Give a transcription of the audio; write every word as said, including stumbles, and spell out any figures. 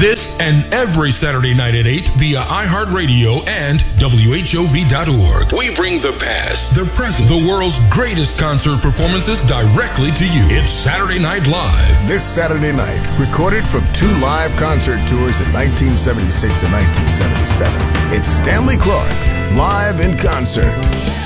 This and every Saturday night at eight via iHeartRadio and W H O V dot org. We bring the past, the present, the world's greatest concert performances directly to you. It's Saturday Night Live. This Saturday night, recorded from two live concert tours in nineteen seventy-six and nineteen seventy-seven. It's Stanley Clarke, live in concert.